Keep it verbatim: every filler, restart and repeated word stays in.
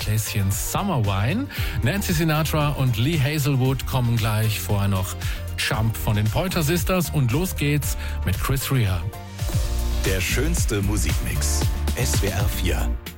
Gläschen Summer Wine. Nancy Sinatra und Lee Hazelwood kommen gleich. Vorher noch Jump von den Pointer Sisters und los geht's mit Chris Rea. Der schönste Musikmix. S W R vier.